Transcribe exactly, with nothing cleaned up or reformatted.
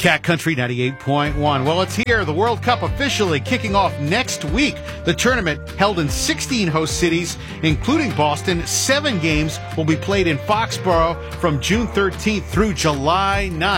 Cat Country ninety-eight point one. Well, it's here. The World Cup officially kicking off next week. The tournament held in sixteen host cities, including Boston. Seven games will be played in Foxborough from June thirteenth through July ninth.